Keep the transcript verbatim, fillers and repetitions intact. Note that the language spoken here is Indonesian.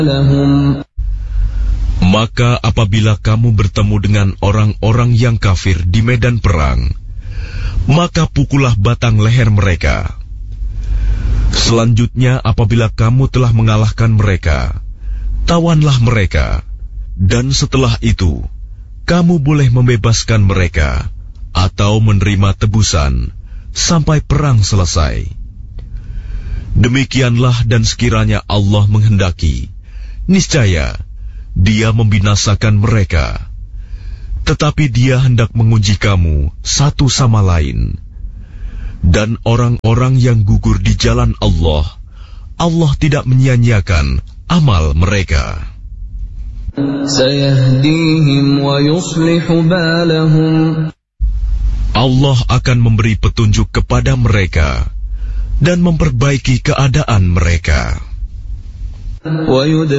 Maka apabila kamu bertemu dengan orang-orang yang kafir di medan perang, maka pukullah batang leher mereka. Selanjutnya apabila kamu telah mengalahkan mereka, tawanlah mereka, dan setelah itu kamu boleh membebaskan mereka atau menerima tebusan sampai perang selesai. Demikianlah, dan sekiranya Allah menghendaki, niscaya Dia membinasakan mereka, tetapi Dia hendak menguji kamu satu sama lain. Dan orang-orang yang gugur di jalan Allah, Allah tidak menyia-nyiakan amal mereka. Sayahdihim wa yuslihu balahum. Allah akan memberi petunjuk kepada mereka dan memperbaiki keadaan mereka.